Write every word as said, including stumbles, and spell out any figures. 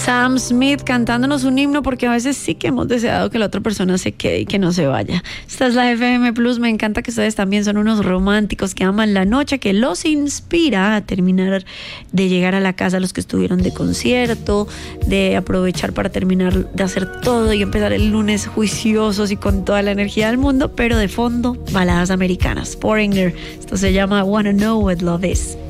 Sam Smith cantándonos un himno, porque a veces sí que hemos deseado que la otra persona se quede y que no se vaya. Esta es la F M Plus. Me encanta que ustedes también son unos románticos que aman la noche, que los inspira a terminar de llegar a la casa, los que estuvieron de concierto, de aprovechar para terminar de hacer todo y empezar el lunes juiciosos y con toda la energía del mundo, pero de fondo, baladas americanas. Foreigner. Esto se llama Wanna Know What Love Is.